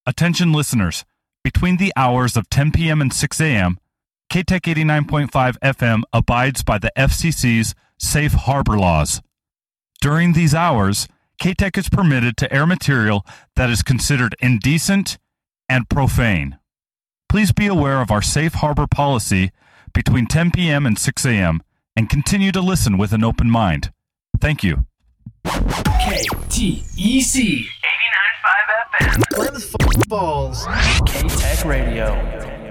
Attention listeners, between the hours of 10 p.m. and 6 a.m., KTEC 89.5 FM abides by the FCC's safe harbor laws. During these hours, KTEC is permitted to air material that is considered indecent and profane. Please be aware of our safe harbor policy between 10 p.m. and 6 a.m. and continue to listen with an open mind. Thank you. KTEC 89.5 FM. Plymouth Balls. KTEC Radio.